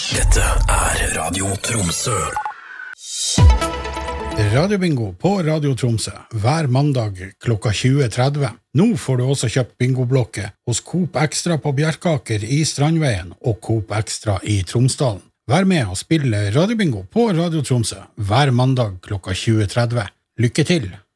Dette Radio Tromsø. Radiobingo på Radio Tromsø hver mandag klokka 20:30. Nå får du også kjøpt bingoblokke hos Coop Extra på Bjerkaker i Strandveien og Coop Extra i Tromsdalen. Vær med og spille radiobingo på Radio Tromsø hver mandag klokka 20:30. Lykke til!